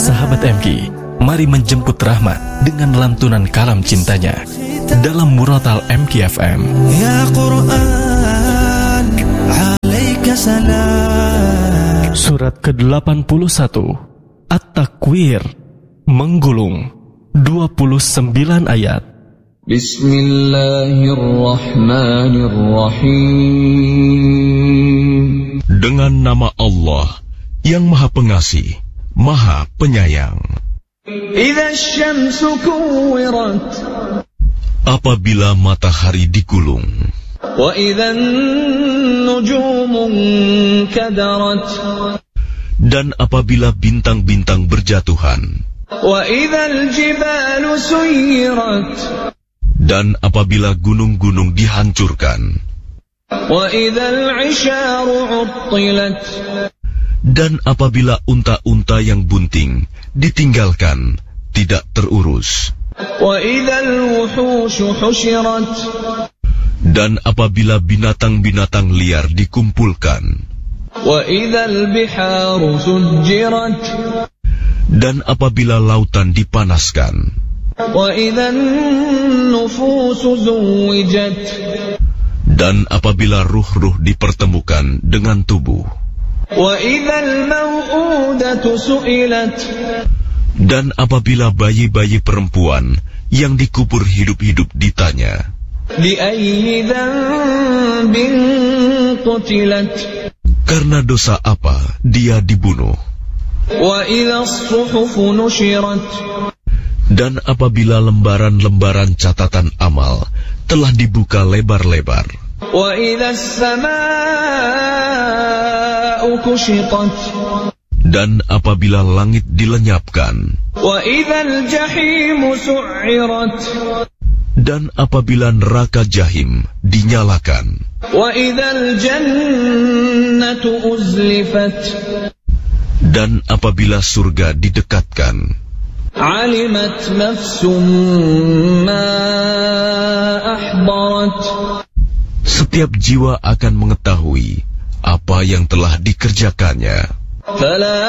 Sahabat MG, mari menjemput rahmat dengan lantunan kalam cintanya dalam Murotal MG FM. Ya Quran, alaika salam. Surat ke-81 At-Takwir, menggulung, 29 ayat. Bismillahirrahmanirrahim. Dengan nama Allah yang Maha Pengasih, Maha Penyayang. Idza asy-syamsu kuwirat. Apabila matahari digulung. Wa idzan nujumu kadarat. Dan apabila bintang-bintang berjatuhan. Wa idzal jibalu suyirat. Dan apabila gunung-gunung dihancurkan. Wa idzal 'isharu 'uttilat. Dan apabila unta-unta yang bunting ditinggalkan, tidak terurus. Wa idzal wuhushu husyirat. Dan apabila binatang-binatang liar dikumpulkan. Wa idzal biharu sujjirat. Dan apabila lautan dipanaskan. Wa idzan nufusu zuwijat. Dan apabila ruh-ruh dipertemukan dengan tubuh. Wa idzal mau'udatu su'ilat. Dan apabila bayi-bayi perempuan yang dikubur hidup-hidup ditanya. Bi ayyi dzambin qutilat. Karena dosa apa dia dibunuh. Wa idzas suhufu nushirat. Dan apabila lembaran-lembaran catatan amal telah dibuka lebar-lebar. Wa idzas samaa'u kushitat. Dan apabila langit dilenyapkan. Wa idzal jahimu su'irat. Dan apabila neraka jahim dinyalakan. Wa idzal jannatu uzlifat. Dan apabila surga didekatkan. Alimat nafsum ma ahdarat. Setiap jiwa akan mengetahui apa yang telah dikerjakannya. Fala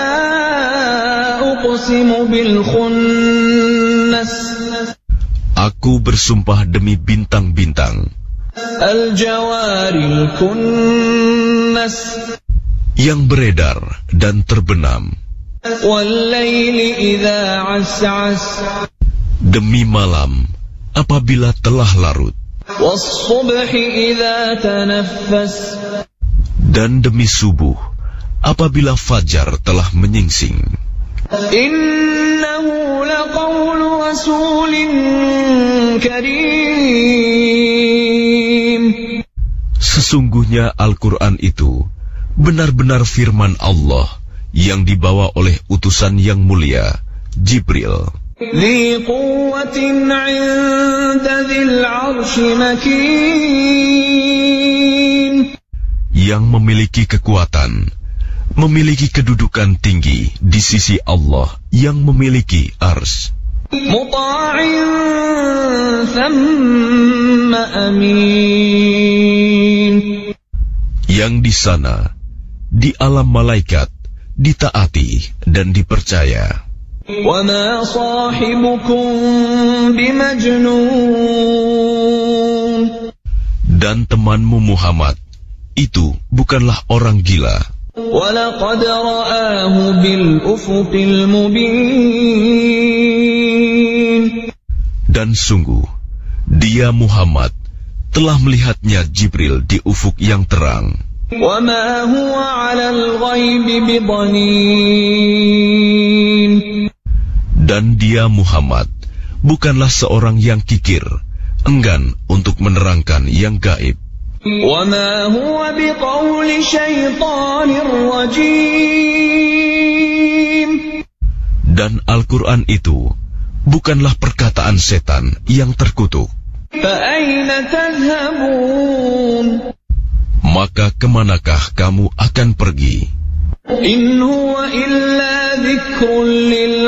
uqsimu bil khunnas. Aku bersumpah demi bintang-bintang. Al jawaril kunnas. Yang beredar dan terbenam. Wal laili idza as'as. Demi malam apabila telah larut. Was subhi idza tanaffas. Dan demi subuh apabila fajar telah menyingsing. Innahu laqawlu rasulin karim. Sesungguhnya Al-Quran itu benar-benar firman Allah yang dibawa oleh utusan yang mulia, Jibril. Dhi quwwatin 'inda dzil 'arsy makin. Yang memiliki kekuatan, memiliki kedudukan tinggi di sisi Allah yang memiliki ars. Muta'in thamma amin. Yang di sana, di alam malaikat, ditaati dan dipercaya. Wa ma sahibukum bimajnun. Dan temanmu Muhammad itu bukanlah orang gila. Wa laqad ra'ahu bil ufuqil mubin. Dan sungguh, dia Muhammad telah melihatnya Jibril di ufuk yang terang. Wa ma huwa 'alal ghaibi bidhanin. Dan dia Muhammad bukanlah seorang yang kikir, enggan untuk menerangkan yang gaib. Wa ma huwa biqauli syaitanir rajim. Dan Al-Quran itu bukanlah perkataan setan yang terkutuk. Fa aina tadhhabun. Maka kemanakah kamu akan pergi? In huwa illa dzikrun lil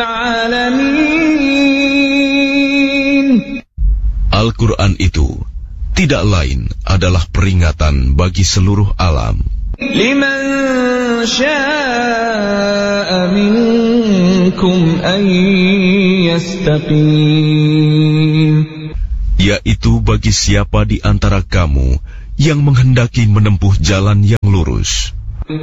alamin. Al-Quran itu tidak lain adalah peringatan bagi seluruh alam. Liman syaa'a minkum منكم أن يستقيم. Yaitu bagi siapa di antara kamu yang menghendaki menempuh jalan yang lurus.